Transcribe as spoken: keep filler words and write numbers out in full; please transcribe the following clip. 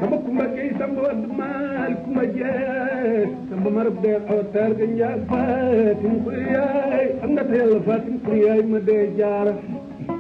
samba kumba gay samba wadd maal kumba jeey samba marab de aw tar ga njaag fatim ku yaay am nga tayal fatim ku yaay ma de jaara